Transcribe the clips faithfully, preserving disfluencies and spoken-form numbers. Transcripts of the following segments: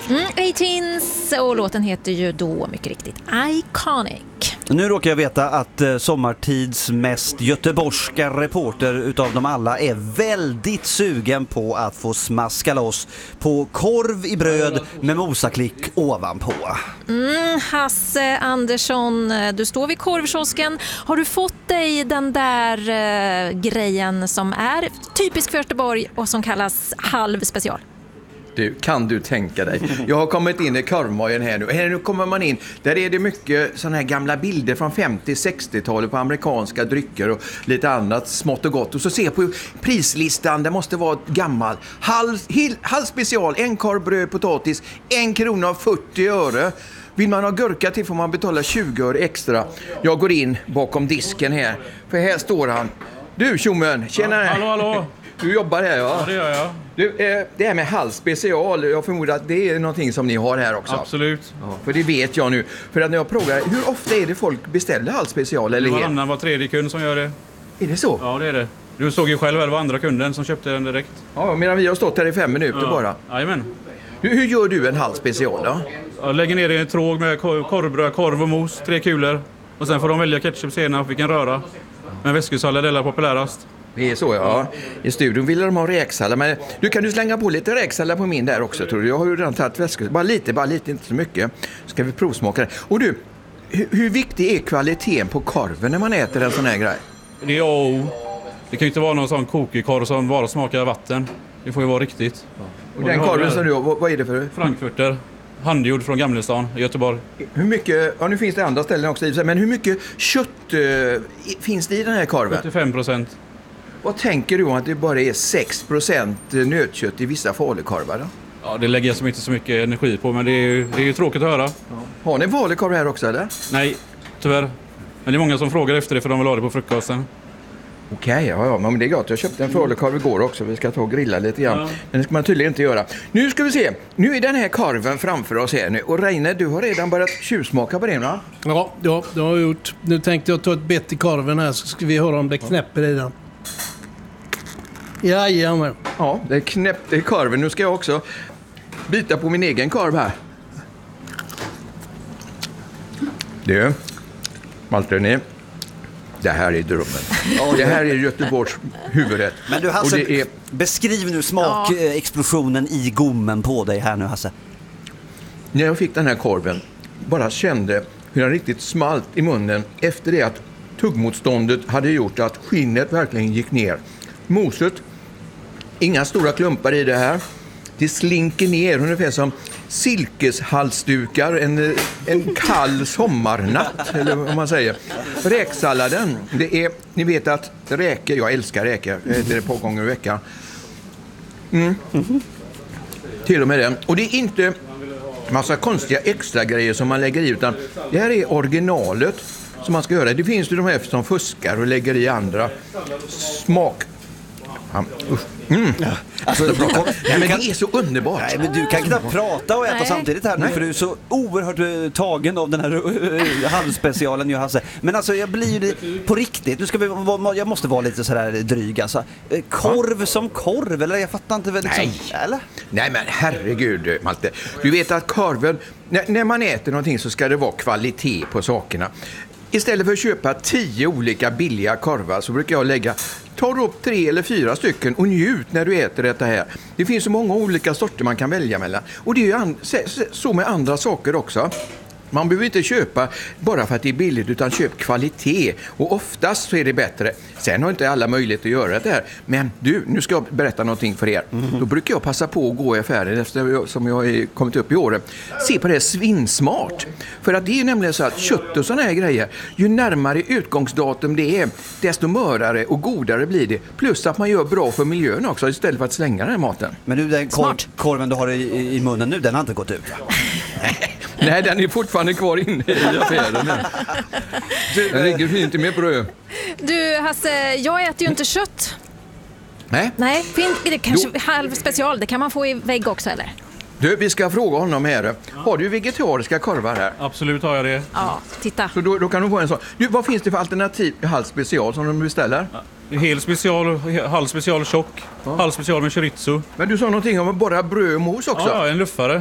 Mm, A-Teens, och låten heter ju då mycket riktigt Iconic. Nu råkar jag veta att eh, Sommartids mest göteborgska reporter utav dem alla är väldigt sugen på att få smaska loss på korv i bröd med mosaklick ovanpå. Mm, Hasse Andersson, du står vid korvkiosken. Har du fått dig den där eh, grejen som är typisk för Göteborg och som kallas halv special? Du, kan du tänka dig? Jag har kommit in i korvmojen här nu. Här nu kommer man in. Där är det mycket såna här gamla bilder från femtio-sextiotalet på amerikanska drycker och lite annat smått och gott. Och så ser jag på prislistan, det måste vara gammal. Halv, hil, halv special, en korv bröd, potatis, en krona och fyrtio öre. Vill man ha gurka till får man betala tjugo öre extra. Jag går in bakom disken här. För här står han. Du, tjommen, tjena. Ja, hallå, hallå. Du jobbar här, ja? Ja, det gör jag. Du, eh, det här med halv special, jag förmodar att det är någonting som ni har här också. Absolut. Ja, för det vet jag nu. För att när jag frågar, hur ofta är det folk beställer halv special eller Det var hel? annan var tredje kund som gör det. Är det så? Ja, det är det. Du såg ju själv, det var andra kunden som köpte den direkt. Ja, medan vi har stått här i fem minuter Ja. bara. Jajamän. Hur, hur gör du en halv special då? Jag lägger ner i en tråg med kor- korvbröd, korv och mos, tre kulor. Och sen får de välja ketchup, senap, vilken röra. Men väskesallad är populärast. Det är så, ja. I studion vill de ha räksallad. Men du, kan du slänga på lite räksallad på min där också, tror du? Jag har ju redan tagit väskor. Bara lite, bara lite, inte så mycket. Ska vi provsmaka det. Och du, hur, hur viktig är kvaliteten på korven när man äter en sån här grej? Det är oh. Det kan ju inte vara någon sån kokig-korv som bara smakar vatten. Det får ju vara riktigt. Och den korven som du har, vad, vad är det för? Frankfurter. Handgjord från Gamlestan i Göteborg. Hur mycket, ja nu finns det andra ställen också i sig, men hur mycket kött eh, finns det i den här korven? sjuttiofem procent. Vad tänker du om att det bara är sex procent nötkött i vissa falukorvar då? Ja, det lägger jag som inte så mycket energi på, men det är ju, det är ju tråkigt att höra. Ja. Har ni falukorv här också eller? Nej, tyvärr. Men det är många som frågar efter det för de vill ha det på frukosten. Okej, okay, ja, ja, men det är gott. Jag köpte en falukorv igår också. Vi ska ta och grilla lite grann. Ja. Men det ska man tydligen inte göra. Nu ska vi se. Nu är den här korven framför oss här nu. Och Reine, du har redan börjat tjuvsmaka på den, va? Ja, ja, det har jag gjort. Nu tänkte jag ta ett bett i korven här så ska vi höra om det knäpper i den. Jajamän. Ja, det knäppte i korven. Nu ska jag också bita på min egen korv här. Du, Malte, det här är drömmen. Ja, det här är Göteborgs huvudrätt. Men du Hasse, och det är... beskriv nu smakexplosionen i gommen på dig här nu Hasse. När jag fick den här korven bara kände hur den riktigt smalt i munnen efter det att tuggmotståndet hade gjort att skinnet verkligen gick ner. Moset, inga stora klumpar i det här. Det slinker ner ungefär som silkeshalsdukar en, en kall sommarnatt, eller vad man säger. Räksalladen, det är, ni vet att räkor, jag älskar räkor, jag äter det ett par gånger i veckan. Mm. Mm-hmm. Till och med den. Och det är inte massa konstiga extra grejer som man lägger i, utan det här är originalet som man ska göra. Det finns ju de här som fuskar och lägger i andra smak. Mm. Ja, alltså, du, nej, men det är så underbart. Nej, men du kan knappt prata och äta nej. samtidigt här nu, för du är så oerhört uh, tagen av den här uh, halvspecialen jag Hasse. Men alltså jag blir ju på riktigt. Nu ska vi jag måste vara lite så där dryg alltså. Korv ja. som korv eller jag fattar inte väl liksom, nej. eller? Nej men herregud Malte. Du vet att korven när, när man äter någonting så ska det vara kvalitet på sakerna. Istället för att köpa tio olika billiga korvar så brukar jag lägga ta upp tre eller fyra stycken och njut när du äter detta här. Det finns så många olika sorter man kan välja mellan. Och det är ju an- så med andra saker också. Man behöver inte köpa bara för att det är billigt utan köp kvalitet. Och oftast så är det bättre. Sen har inte alla möjlighet att göra det här. Men du, nu ska jag berätta någonting för er. Mm. Då brukar jag passa på att gå i affären efter som jag har kommit upp i åren. Se på det här svinsmart. För att det är nämligen så att kött och sådana här grejer, ju närmare utgångsdatum det är, desto mörare och godare blir det. Plus att man gör bra för miljön också istället för att slänga den här maten. Men du, den korv, korven du har i, i munnen nu, den har inte gått ut. Nej, den är fortfarande kvar inne i affären. Den ligger fint med bröd. Du Hasse, jag äter ju inte kött. Nej. Nej, det är kanske jo. halv special. Det kan man få i vägg också, eller? Du, vi ska fråga honom här. Har du vegetariska korvar här? Absolut har jag det. Ja, titta. Så då, då kan du få en sån. Du, vad finns det för alternativ halv special som de beställer? Ja, hel special, halv special tjock, ja. halv special med chorizo. Men du sa någonting om bara bröd och mos också? Ja, en luffare.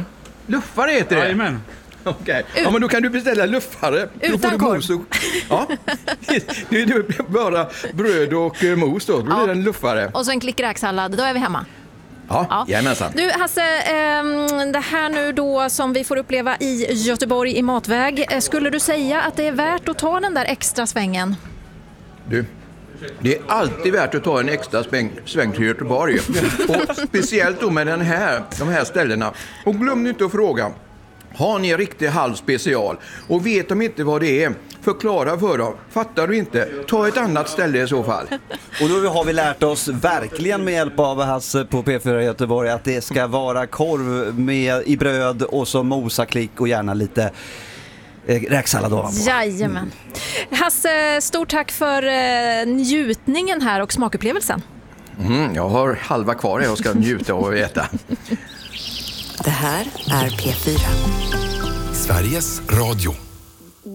Luffare heter det? Jajamän. Okej. Ja, men då kan du beställa luffare. Utan då får du korv. mos och, ja. Det är bara bröd och eh, mos då. Då blir Ja. det en luffare. Och så en klick räksallad, då är vi hemma. Ja, Ja. jajamensan. Du Hasse, ehm, det här nu då som vi får uppleva i Göteborg i matväg. eh, Skulle du säga att det är värt att ta den där extra svängen? Du, det är alltid värt att ta en extra sväng, sväng till Göteborg. Och speciellt då med den här, de här ställena. Och glöm inte att fråga. Har ni en riktig halv special? Och vet de inte vad det är? Förklara för dem. Fattar du inte? Ta ett annat ställe i så fall. Och då har vi lärt oss verkligen med hjälp av Hasse på P fyra Göteborg att det ska vara korv med i bröd och så mosaklick och gärna lite eh, räksallad ovanpå. Jajamän. Hasse, stort tack för eh, njutningen här och smakupplevelsen. Mm, jag har halva kvar jag ska njuta av att äta. Det här är P fyra. Sveriges Radio.